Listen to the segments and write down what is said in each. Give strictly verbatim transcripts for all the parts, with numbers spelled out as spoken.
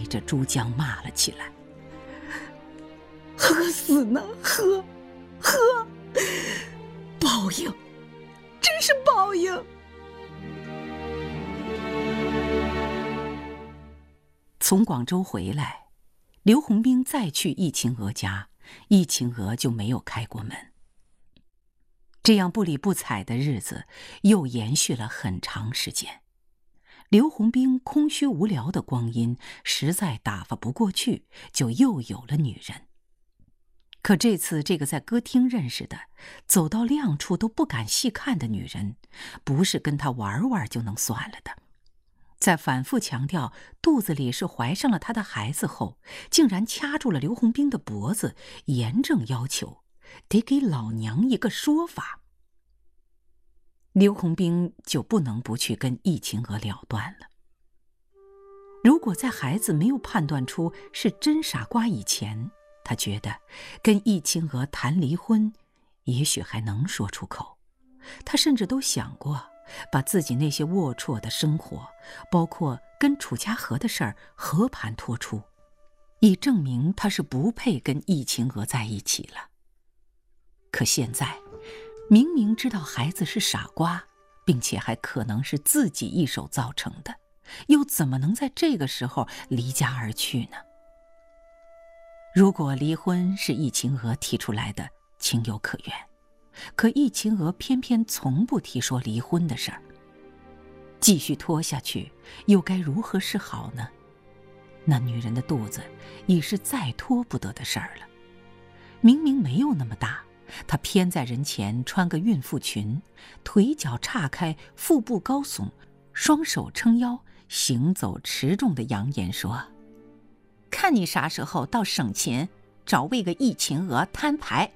着珠浆骂了起来：“ 喝死呢，喝，喝！报应，真是报应！” 从广州回来，刘洪兵再去易秦娥家，易秦娥就没有开过门。这样不理不睬的日子又延续了很长时间。刘洪兵空虚无聊的光阴实在打发不过去，就又有了女人。可这次这个在歌厅认识的，走到亮处都不敢细看的女人，不是跟他玩玩就能算了的。在反复强调肚子里是怀上了他的孩子后，竟然掐住了刘洪兵的脖子，严正要求得给老娘一个说法。刘洪兵就不能不去跟易秦娥了断了。如果在孩子没有判断出是真傻瓜以前，他觉得跟易秦娥谈离婚也许还能说出口。他甚至都想过把自己那些龌龊的生活，包括跟楚家河的事儿和盘托出，以证明他是不配跟易秦娥在一起了。可现在明明知道孩子是傻瓜，并且还可能是自己一手造成的，又怎么能在这个时候离家而去呢？如果离婚是易秦娥提出来的，情有可原，可易秦娥偏偏从不提说离婚的事儿，继续拖下去又该如何是好呢？那女人的肚子已是再拖不得的事儿了，明明没有那么大，她偏在人前穿个孕妇裙，腿脚岔开，腹部高耸，双手撑腰，行走持重地扬言说：“看你啥时候到省前找为个易秦娥摊牌。”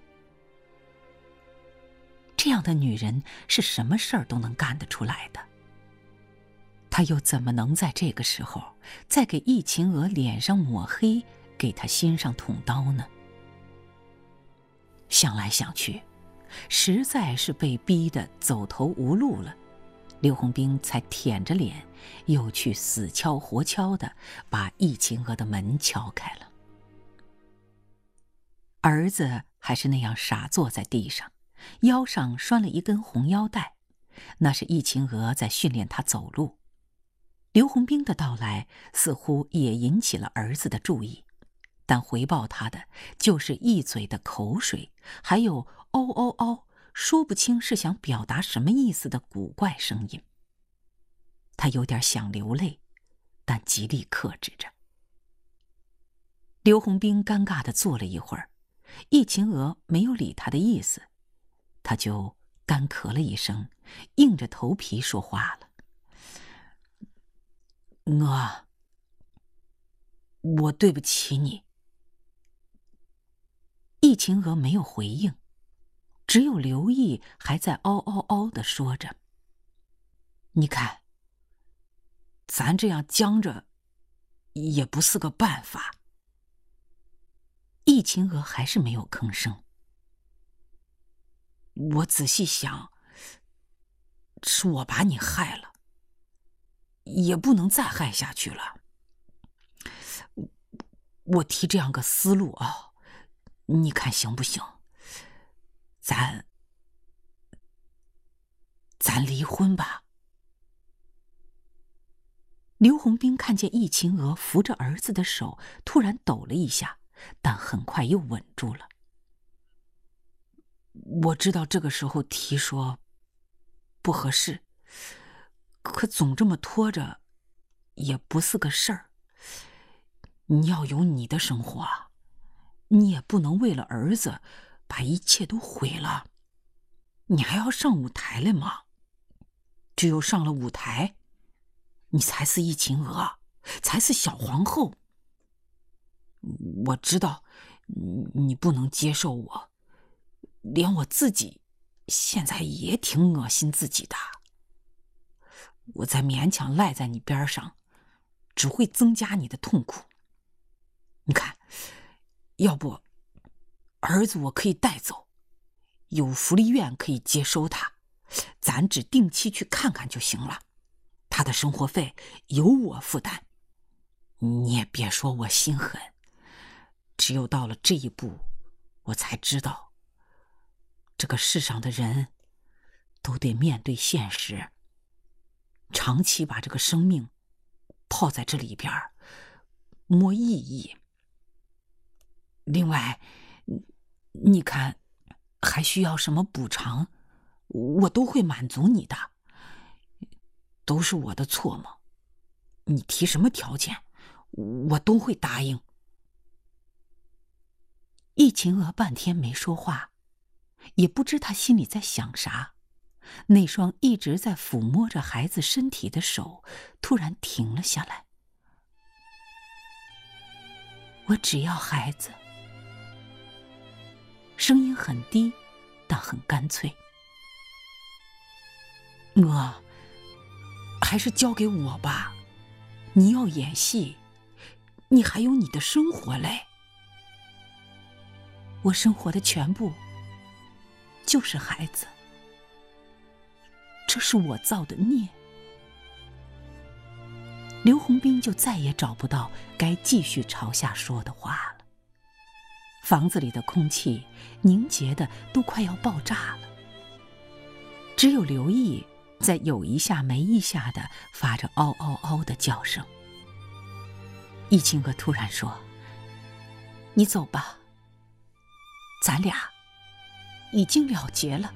这样的女人是什么事儿都能干得出来的，她又怎么能在这个时候再给易秦娥脸上抹黑，给她心上捅刀呢？想来想去，实在是被逼得走投无路了，刘洪兵才舔着脸又去死敲活敲地把易秦娥的门敲开了。儿子还是那样傻坐在地上，腰上拴了一根红腰带，那是易秦娥在训练他走路。刘洪兵的到来似乎也引起了儿子的注意，但回报他的就是一嘴的口水，还有嗷嗷嗷说不清是想表达什么意思的古怪声音。他有点想流泪，但极力克制着。刘洪兵尴尬地坐了一会儿，易秦娥没有理他的意思，他就干咳了一声，硬着头皮说话了：“我，我对不起你。”易秦娥没有回应，只有刘毅还在嗷嗷嗷地说着：“你看，咱这样僵着也不是个办法。”易秦娥还是没有吭声。我仔细想，是我把你害了，也不能再害下去了。我提这样个思路啊，你看行不行？咱，咱离婚吧。刘洪兵看见易秦娥扶着儿子的手突然抖了一下，但很快又稳住了。我知道这个时候提说不合适，可总这么拖着也不是个事儿。你要有你的生活啊，你也不能为了儿子把一切都毁了。你还要上舞台来嘛，只有上了舞台，你才是易秦娥，才是小皇后。我知道你不能接受我，连我自己现在也挺恶心自己的。我再勉强赖在你边上，只会增加你的痛苦。你看，要不儿子我可以带走，有福利院可以接收他，咱只定期去看看就行了。他的生活费由我负担， 你也别说我心狠，只有到了这一步，我才知道，这个世上的人都得面对现实。长期把这个生命泡在这里边，没意义。另外，你看，还需要什么补偿，我都会满足你的。都是我的错吗？你提什么条件，我都会答应。易秦娥半天没说话，也不知她心里在想啥。那双一直在抚摸着孩子身体的手突然停了下来。我只要孩子。声音很低，但很干脆。我还是交给我吧，你要演戏，你还有你的生活嘞。我生活的全部就是孩子，这是我造的孽。刘洪斌就再也找不到该继续朝下说的话了。房子里的空气凝结的都快要爆炸了，只有刘毅在有一下没一下的发着嗷嗷嗷的叫声。易秦娥突然说：“你走吧，咱俩已经了结了。”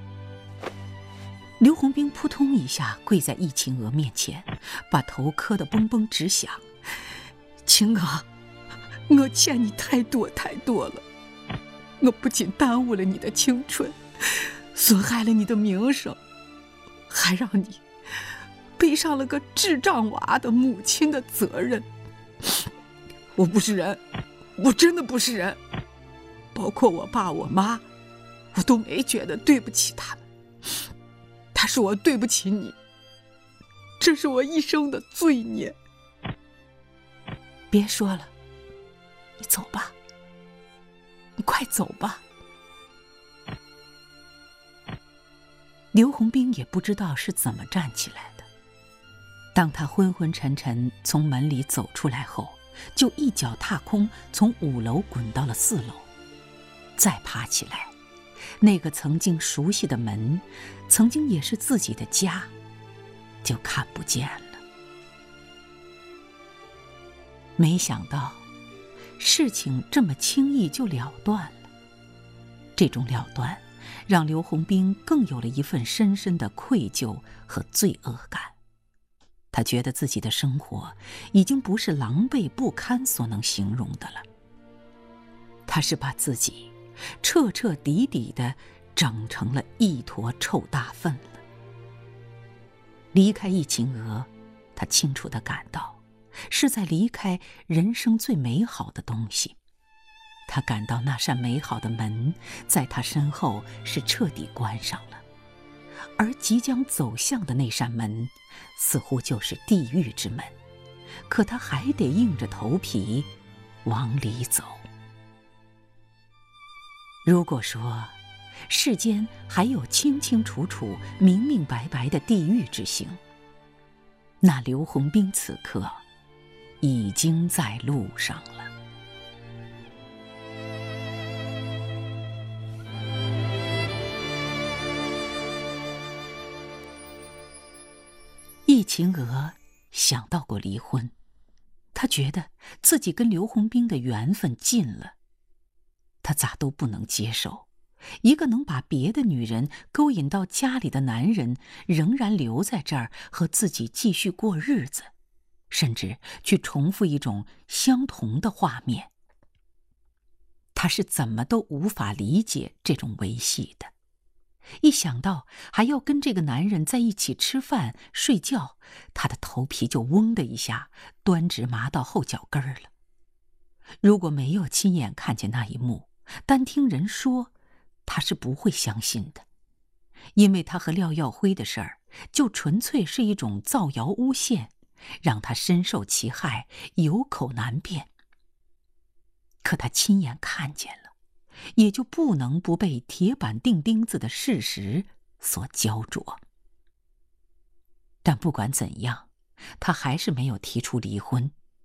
刘洪斌扑通一下跪在易秦娥面前，把头磕得嘣嘣直响。秦娥，我欠你太多太多了，我不仅耽误了你的青春，损害了你的名声，还让你背上了个智障娃的母亲的责任。我不是人，我真的不是人，包括我爸我妈，我都没觉得对不起他们。但是我对不起你，这是我一生的罪孽。别说了，你走吧，你快走吧。刘洪斌也不知道是怎么站起来的，当他昏昏沉沉从门里走出来后，就一脚踏空从五楼滚到了四楼，再爬起来，那个曾经熟悉的门，曾经也是自己的家，就看不见了。没想到事情这么轻易就了断了，这种了断让刘洪斌更有了一份深深的愧疚和罪恶感。他觉得自己的生活已经不是狼狈不堪所能形容的了，他是把自己彻彻底底地整成了一坨臭大粪了。离开易秦娥，他清楚地感到是在离开人生最美好的东西。他感到那扇美好的门在他身后是彻底关上了，而即将走向的那扇门似乎就是地狱之门，可他还得硬着头皮往里走。如果说世间还有清清楚楚明明白白的地狱之行，那刘洪斌此刻已经在路上了。易秦娥想到过离婚，她觉得自己跟刘洪斌的缘分尽了，她咋都不能接受一个能把别的女人勾引到家里的男人仍然留在这儿和自己继续过日子，甚至去重复一种相同的画面。她是怎么都无法理解这种维系的。一想到还要跟这个男人在一起吃饭睡觉，她的头皮就嗡的一下端直麻到后脚跟了。如果没有亲眼看见那一幕，单听人说，她是不会相信的，因为她和廖耀辉的事儿就纯粹是一种造谣诬陷，让她深受其害，有口难辩。可她亲眼看见了，也就不能不被铁板钉钉子的事实所焦灼。但不管怎样，她还是没有提出离婚，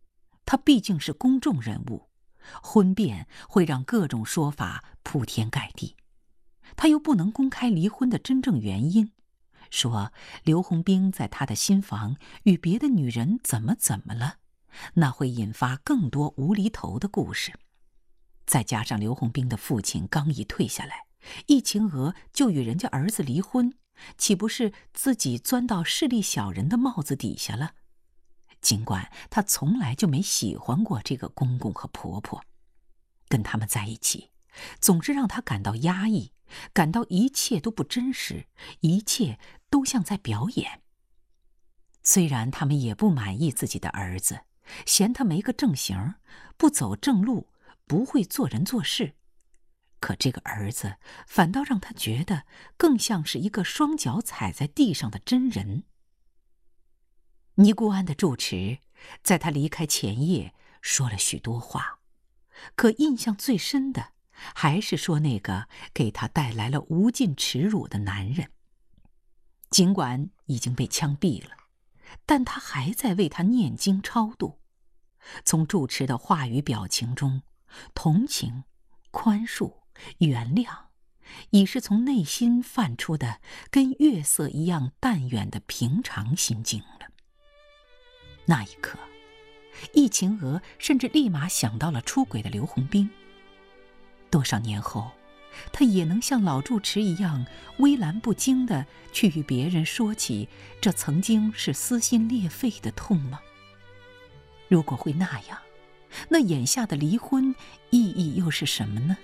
他毕竟是公众人物，婚变会让各种说法铺天盖地。他又不能公开离婚的真正原因，说刘洪兵在他的新房与别的女人怎么怎么了，那会引发更多无厘头的故事。再加上刘洪兵的父亲刚一退下来，易晴娥就与人家儿子离婚，岂不是自己钻到势利小人的帽子底下了？尽管她从来就没喜欢过这个公公和婆婆，跟他们在一起，总是让她感到压抑，感到一切都不真实，一切都像在表演。虽然他们也不满意自己的儿子，嫌他没个正形，不走正路，不会做人做事，可这个儿子反倒让他觉得更像是一个双脚踩在地上的真人。尼姑庵的住持在他离开前夜说了许多话，可印象最深的还是说那个给他带来了无尽耻辱的男人。尽管已经被枪毙了，但他还在为他念经超度。从住持的话语表情中，同情、宽恕、原谅，已是从内心泛出的跟月色一样淡远的平常心境了。那一刻，易晴娥甚至立马想到了出轨的刘洪兵。多少年后，他也能像老住持一样微澜不惊地去与别人说起这曾经是撕心裂肺的痛吗？如果会那样，那眼下的离婚意义又是什么呢？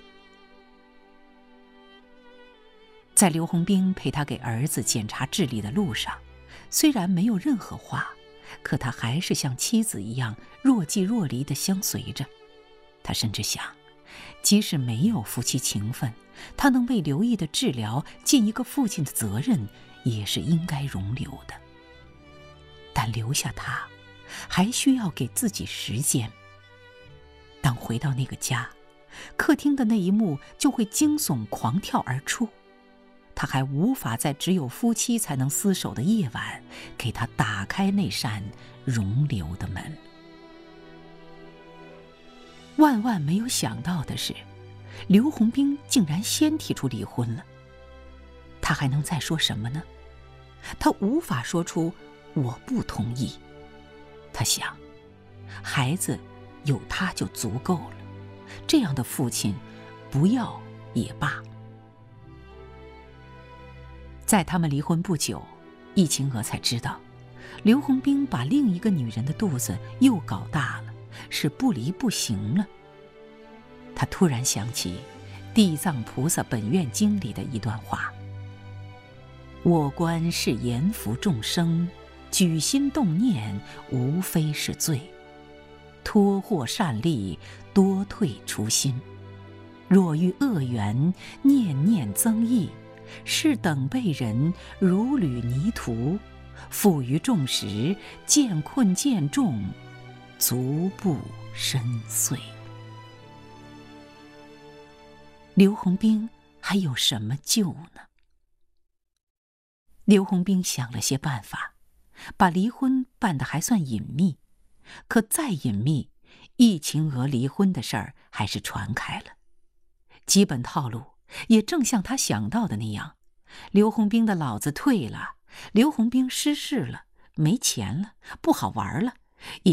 在刘洪兵陪他给儿子检查智力的路上，虽然没有任何话，可他还是像妻子一样若即若离地相随着。他甚至想，即使没有夫妻情分，他能为刘毅的治疗尽一个父亲的责任，也是应该容留的。但留下他，还需要给自己时间。当回到那个家，客厅的那一幕就会惊悚狂跳而出。他还无法在只有夫妻才能厮守的夜晚，给他打开那扇容留的门。万万没有想到的是，刘洪兵竟然先提出离婚了。他还能再说什么呢？他无法说出我不同意。他想，孩子有他就足够了，这样的父亲不要也罢。在他们离婚不久，易晴娥才知道，刘洪兵把另一个女人的肚子又搞大了，是不离不行了。他突然想起《地藏菩萨本愿经》里的一段话：我观是阎浮众生，举心动念无非是罪，托获善利，多退初心。若遇恶缘，念念增益，是等被人如履泥土，负于众时，见困见重，足不深邃。刘洪兵还有什么救呢？刘洪兵想了些办法，把离婚办得还算隐秘，可再隐秘，易晴娥离婚的事儿还是传开了。基本套路也正像他想到的那样，刘洪兵的老子退了，刘洪兵失势了，没钱了，不好玩了，